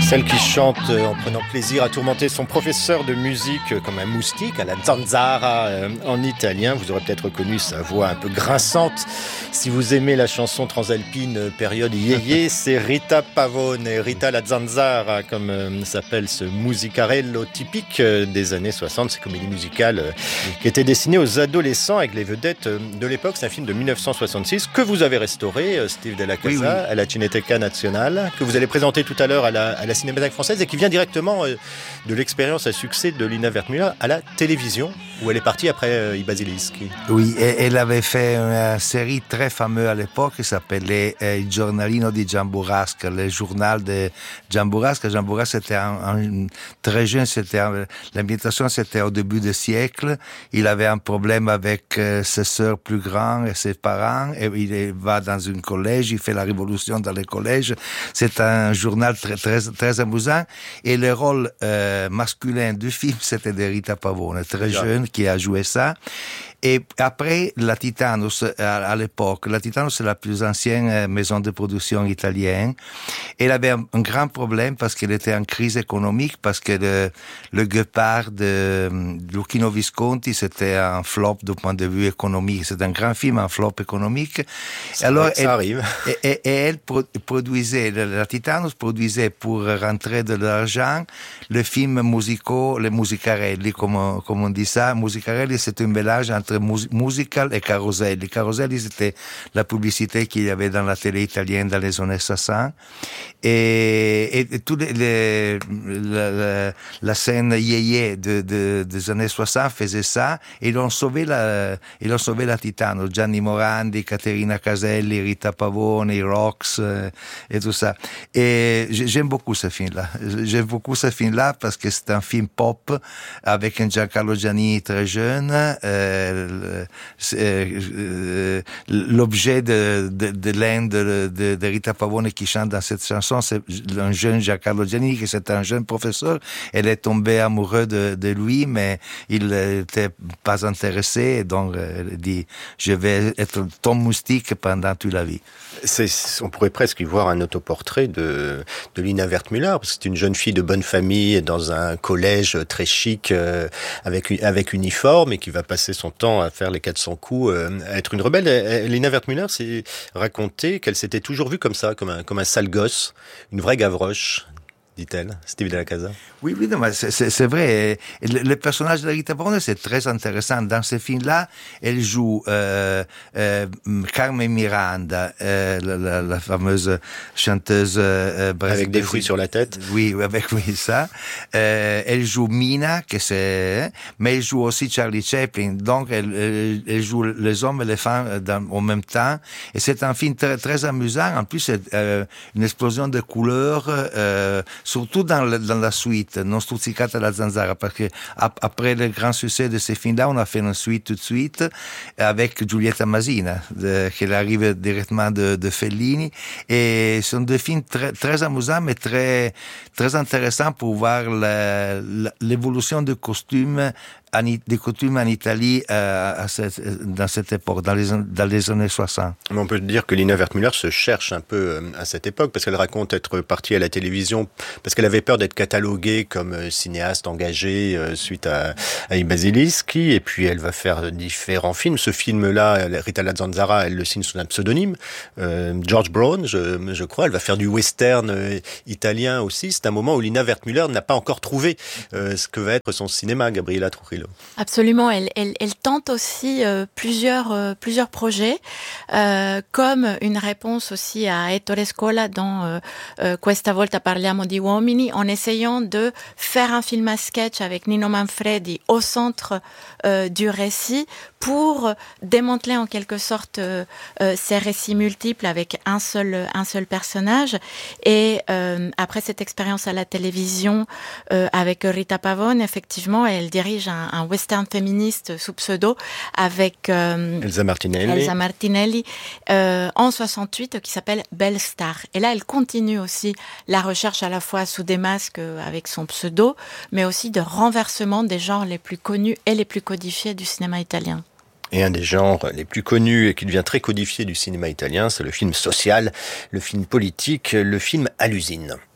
Celle qui chante en prenant plaisir à tourmenter son professeur de musique comme un moustique, à la zanzara en italien. Vous aurez peut-être reconnu sa voix un peu grinçante. Si vous aimez la chanson transalpine période yéyé, c'est Rita Pavone, Rita la zanzara, comme s'appelle ce musicarello typique des années 60. C'est une comédie musicale qui était destinée aux adolescents avec les vedettes de l'époque. C'est un film de 1966 que vous avez restauré, Steve Della Casa, à la Cineteca Nazionale, que vous allez présenter tout à l'heure à la Cinémathèque française et qui vient directement de l'expérience à succès de Lina Wertmüller à la télévision, où elle est partie après I Basilischi. Oui, elle avait fait une série très fameuse à l'époque qui s'appelait Il giornalino di Gian Burrasca, le journal de Gian Burrasca. Gian Burrasca était très jeune, l'ambientation c'était au début du siècle. Il avait un problème avec ses sœurs plus grandes et ses parents, et il va dans un collège, il fait la révolution dans le collège. C'est un journal très amusant, et le rôle masculin du film c'était de Rita Pavone, très jeune, qui a joué ça. Et après, la Titanus, à l'époque, la Titanus c'est la plus ancienne maison de production italienne. Elle avait un grand problème parce qu'elle était en crise économique, parce que le Guépard de Luchino Visconti, c'était un flop du point de vue économique. C'est un grand film, un flop économique. Alors, ça arrive. Et elle produisait, la Titanus produisait pour rentrer de l'argent le film musicaux, les musicarelli, comme on dit ça. Musicarelli, c'est un mélange entre musical et caroselli. Caroselli, c'était la publicité qu'il y avait dans la télé italienne dans les années 60. Et toute la scène yéyé des années 60 faisait ça, et ils ont sauvé la Titano. Gianni Morandi, Caterina Caselli, Rita Pavone, i Rocks, et tout ça. Et j'aime beaucoup ce film-là. J'aime beaucoup ce film-là parce que c'est un film pop avec un Giancarlo Giannini très jeune. L'objet de l'un de Rita Pavone qui chante dans cette chanson, c'est un jeune Giancarlo Giannini, qui c'est un jeune professeur. Elle est tombée amoureuse de lui, mais il n'était pas intéressé, et donc elle dit « Je vais être ton moustique pendant toute la vie ». On pourrait presque y voir un autoportrait de Lina Wertmüller, parce que c'est une jeune fille de bonne famille dans un collège très chic, avec uniforme, et qui va passer son temps à faire les 400 coups, à être une rebelle. Lina Wertmüller s'est raconté qu'elle s'était toujours vue comme ça, comme un sale gosse, une vraie Gavroche, dit-elle, Steve Della Casa. Oui, non, mais c'est vrai. Le personnage de Rita Pavone, c'est très intéressant. Dans ce film-là, elle joue Carmen Miranda, la fameuse chanteuse brésilienne. Avec des fruits sur la tête. Oui, ça. Elle joue Mina, mais elle joue aussi Charlie Chaplin. Donc, elle joue les hommes et les femmes en même temps. Et c'est un film très, très amusant. En plus, c'est une explosion de couleurs, surtout dans la suite, Non stuzzicata la zanzara, parce que après le grand succès de ces films-là, on a fait une suite tout de suite avec Giulietta Masina, qui arrive directement de Fellini, et ce sont deux films très, très amusants, mais très, très intéressants pour voir l'évolution des coutumes en Italie dans cette époque, dans les années 60. Mais on peut dire que Lina Wertmüller se cherche un peu à cette époque, parce qu'elle raconte être partie à la télévision parce qu'elle avait peur d'être cataloguée comme cinéaste engagée suite à I Basilischi, et puis elle va faire différents films. Ce film-là, Rita la Zanzara, elle le signe sous un pseudonyme, George Brown, je crois. Elle va faire du western italien aussi. C'est un moment où Lina Wertmüller n'a pas encore trouvé ce que va être son cinéma, Gabriella Trujillo. Absolument, elle tente aussi plusieurs projets, comme une réponse aussi à Ettore Scola dans Questa volta parliamo di uomini, en essayant de faire un film à sketch avec Nino Manfredi au centre du récit, pour démanteler en quelque sorte ces récits multiples avec un seul personnage. Et après cette expérience à la télévision avec Rita Pavone, effectivement, elle dirige un western féministe sous pseudo avec Elsa Martinelli en 68, qui s'appelle Belle Star. Et là, elle continue aussi la recherche à la fois sous des masques avec son pseudo, mais aussi de renversement des genres les plus connus et les plus codifiés du cinéma italien. Et un des genres les plus connus et qui devient très codifié du cinéma italien, c'est le film social, le film politique, le film à l'usine.